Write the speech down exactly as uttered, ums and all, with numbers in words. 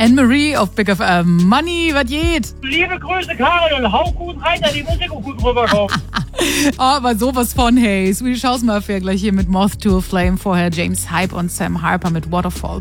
Anne-Marie auf Big F M. Money, was geht? Liebe Grüße, Karin, und hau gut rein, dass die Musik auch gut rüberkommt. Oh, aber sowas von, hey. Swedish House Mafia gleich hier mit Moth to a Flame. Vorher James Hype und Sam Harper mit Waterfalls.